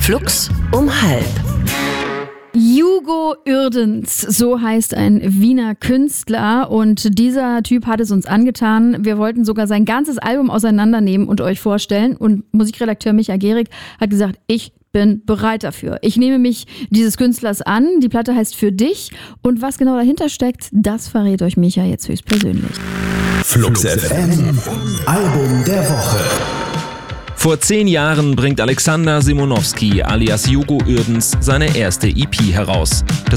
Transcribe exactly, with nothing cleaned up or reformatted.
Flux um halb. Hugo Uerdens, so heißt ein Wiener Künstler, und dieser Typ hat es uns angetan. Wir wollten sogar sein ganzes Album auseinandernehmen und euch vorstellen, und Musikredakteur Micha Gehrig hat gesagt, ich bin bereit dafür. Ich nehme mich dieses Künstlers an. Die Platte heißt Für dich, und was genau dahinter steckt, das verrät euch Micha jetzt höchstpersönlich. Flux F M, Album der Woche. Vor zehn Jahren bringt Alexander Simonowski alias Hugo Uerdens seine erste E P heraus. Das